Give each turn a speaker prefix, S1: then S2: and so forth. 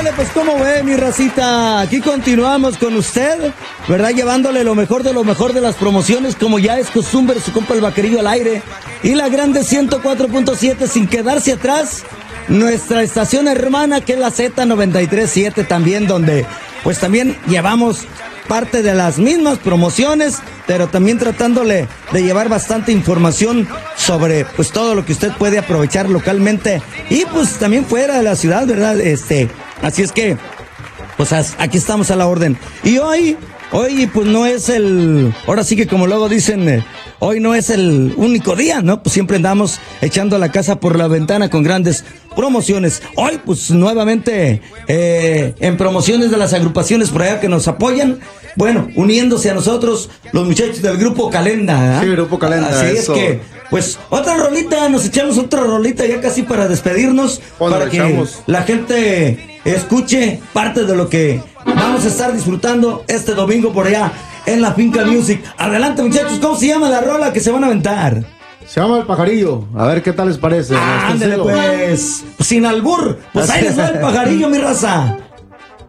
S1: Órale, pues como ve, mi racita, aquí continuamos con usted, ¿verdad? Llevándole lo mejor de las promociones, como ya es costumbre, su compa el Vaquerillo al aire. Y la grande 104.7, sin quedarse atrás, nuestra estación hermana, que es la Z93.7 también, donde pues también llevamos parte de las mismas promociones, pero también tratándole de llevar bastante información sobre pues todo lo que usted puede aprovechar localmente y pues también fuera de la ciudad, ¿verdad? Así es que pues aquí estamos a la orden. Y hoy pues no es ahora sí que como luego dicen, hoy no es el único día, ¿no? Pues siempre andamos echando la casa por la ventana con grandes promociones. Hoy pues nuevamente en promociones de las agrupaciones por allá que nos apoyan, bueno, uniéndose a nosotros los muchachos del Grupo Calenda, ¿eh?
S2: Sí, Grupo Calenda.
S1: Así
S2: eso.
S1: es que, pues, otra rolita, nos echamos otra rolita ya casi para despedirnos, para que la gente escuche parte de lo que vamos a estar disfrutando este domingo por allá en la Finca Music. Adelante, muchachos, ¿cómo se llama la rola que se van a aventar?
S2: Se llama El Pajarillo. A ver qué tal les parece.
S1: Ándale, pues, sin albur. Pues ahí les va El Pajarillo, mi raza.